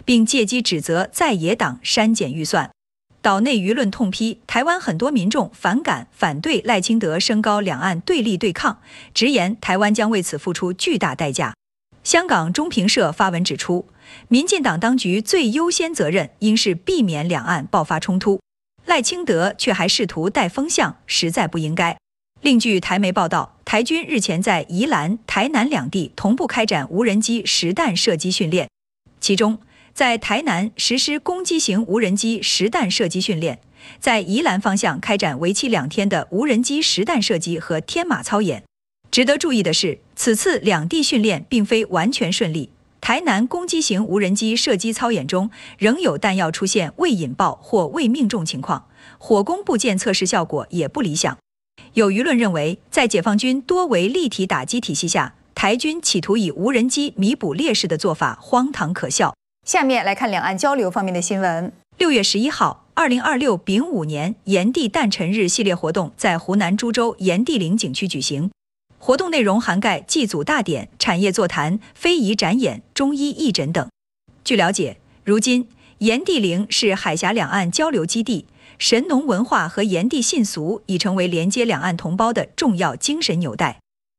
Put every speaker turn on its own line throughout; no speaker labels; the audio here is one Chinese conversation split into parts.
并借机指责在野党删减预算。岛内舆论痛批台湾很多民众反感、反对赖清德升高两岸对立对抗，直言台湾将为此付出巨大代价。香港中评社发文指出，民进党当局最优先责任应是避免两岸爆发冲突，赖清德却还试图带风向，实在不应该。另据台媒报道，台军日前在宜兰、台南两地同步开展无人机实弹射击训练，其中在台南实施攻击型无人机实弹射击训练，在宜兰方向开展为期2天的无人机实弹射击和天马操演。值得注意的是，此次两地训练并非完全顺利，台南攻击型无人机射击操演中仍有弹药出现未引爆或未命中情况，火攻部件测试效果也不理想。有舆论认为，在解放军多为立体打击体系下，台军企图以无人机弥补劣势的做法荒唐可笑。
下面来看两岸交流方面的新闻。
6月11号，2026丙午年炎帝诞辰日系列活动在湖南株洲炎帝陵景区举行。活动内容涵盖祭祖大典、产业座谈、非遗展演、中医义诊等。据了解，如今炎帝陵是海峡两岸交流基地，神农文化和炎帝信俗已成为连接两岸同胞的重要精神纽带。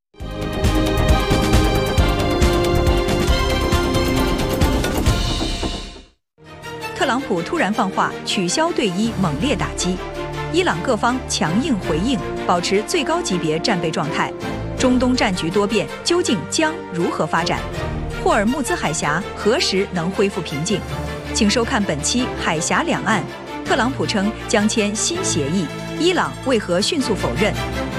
特朗普突然放话取消对伊猛烈打击，伊朗各方强硬回应，保持最高级别战备状态。中东战局多变，究竟将如何发展？霍尔木兹海峡何时能恢复平静？请收看本期《海峡两岸》。特朗普称将签新协议，伊朗为何迅速否认？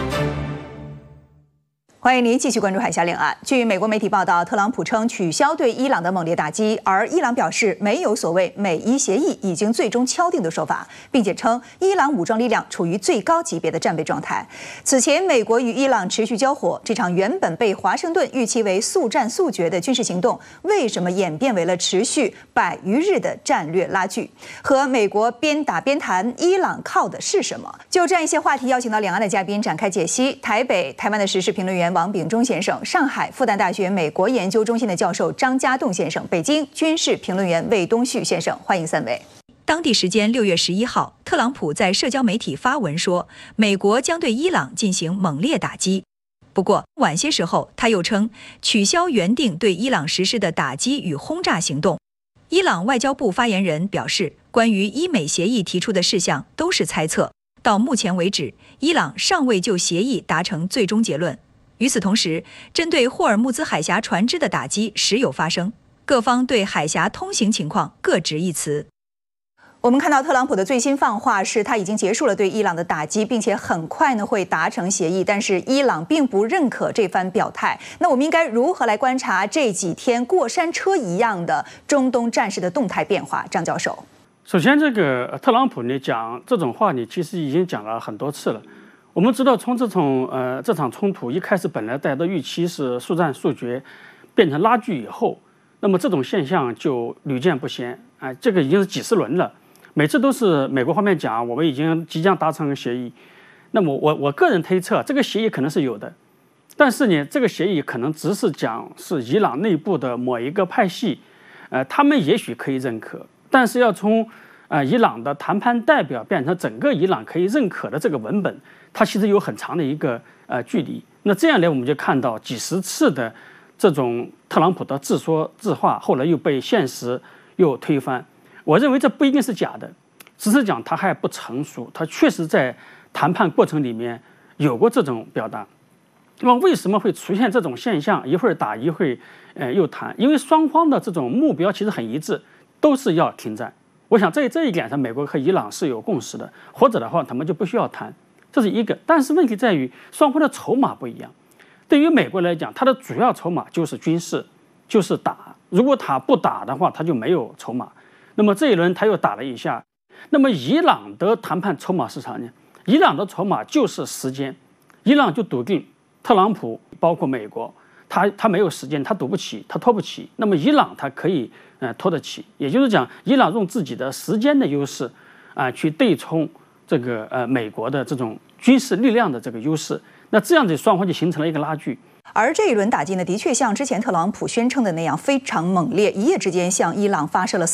欢迎您继续关注海峡两岸。据美国媒体报道，特朗普称取消对伊朗的猛烈打击，而伊朗表示没有所谓美伊协议已经最终敲定的说法，并且称伊朗武装力量处于最高级别的战备状态。此前，美国与伊朗持续交火，这场原本被华盛顿预期为速战速决的军事行动，为什么演变为了持续100余日的战略拉锯？和美国边打边谈，伊朗靠的是什么？就这样一些话题，邀请到两岸的嘉宾展开解析。台湾的时事评论员王炳忠先生，上海复旦大学美国研究中心的教授张家栋先生，北京军事评论员魏东旭先生，欢迎3位。
当地时间6月11号，特朗普在社交媒体发文说，美国将对伊朗进行猛烈打击。不过晚些时候，他又称取消原定对伊朗实施的打击与轰炸行动。伊朗外交部发言人表示，关于伊美协议提出的事项都是猜测，到目前为止，伊朗尚未就协议达成最终结论。与此同时，针对霍尔木兹海峡船只的打击时有发生，各方对海峡通行情况各执一词。
我们看到特朗普的最新放话是，他已经结束了对伊朗的打击，并且很快呢会达成协议，但是伊朗并不认可这番表态。那我们应该如何来观察这几天过山车一样的中东战事的动态变化？张教授，
首先，这个特朗普呢讲这种话，你其实已经讲了很多次了。我们知道，从这场冲突一开始，本来大家的预期是速战速决，变成拉锯以后，那么这种现象就屡见不鲜。这个已经是几十轮了，每次都是美国方面讲我们已经即将达成协议。那么我个人推测，这个协议可能是有的，但是呢，这个协议可能只是讲是伊朗内部的某一个派系，他们也许可以认可，但是要从伊朗的谈判代表变成整个伊朗可以认可的这个文本，它其实有很长的一个距离。那这样呢，我们就看到几十次的这种特朗普的自说自话，后来又被现实又推翻。我认为这不一定是假的，只是讲他还不成熟，他确实在谈判过程里面有过这种表达。那么为什么会出现这种现象？一会儿打一会儿又谈，因为双方的这种目标其实很一致，都是要停战。我想这一点上，美国和伊朗是有共识的，或者的话他们就不需要谈，这是一个。但是问题在于双方的筹码不一样。对于美国来讲，它的主要筹码就是军事，就是打。如果他不打的话，他就没有筹码。那么这一轮他又打了一下。那么伊朗的谈判筹码是啥呢？伊朗的筹码就是时间。伊朗就笃定特朗普包括美国，他没有时间，他赌不起，他拖不起。那么伊朗他可以拖得起，也就是讲，伊朗用自己的时间的优势去对冲这个美国的这种军事力量的这个优势。那这样子双方就形成了一个拉锯。
而这一轮打击呢，的确像之前特朗普宣称的那样非常猛烈，一夜之间向伊朗发射了